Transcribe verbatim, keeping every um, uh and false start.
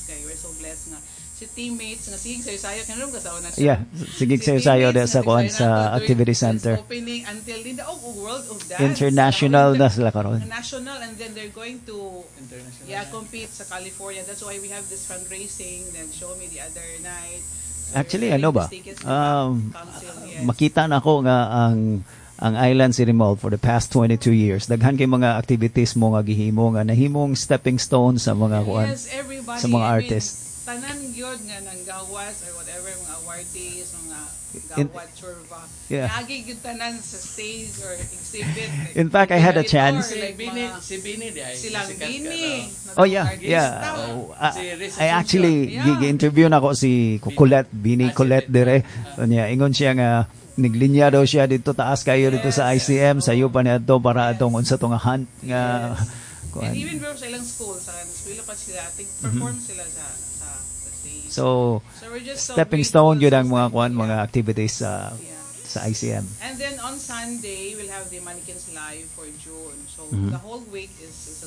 kay we're so blessed nga si teammates nga sige sayo sayo kanang ka sa una yeah sige sayo sayo da sa kuan sa activity center opening until in the oh, world of dance international na sila karon national, and then they're going to yeah compete sa California. That's why we have this fundraising. Then show me the other night. So actually ano ba um council, yes. Makita na ko nga ang ang Island City Mall for the past twenty-two years daghan kay mga activities mo nga gihimo nga nahimong stepping stone sa mga kuan yes, sa mga artists. I mean, tanan gyud nga nang gawas or whatever mga awardees mga gawad churva yeah. Lagi gyud tanan sa stage or exhibit. In fact, I had a chance. Like Bini, si Bini di ay. Silang Bini. Oh yeah, yeah. Oh, I, I actually yeah. gi-interview na ko si Colette, Bini Colette dire. Nya ingon siya nga niglinya daw siya dito taas kayo dito sa I C M sayo pa niya to para atong unsa to nga hunt nga. And even bro sa ilang school sa eskwela pa sila I think perform mm-hmm. sila sa sa sa stage. So, so we're just so stepping stone yun ang mga kuan mga activities sa yeah. sa I C M. And then on Sunday we'll have the Mannequins Live for June. So mm-hmm. the whole week is, is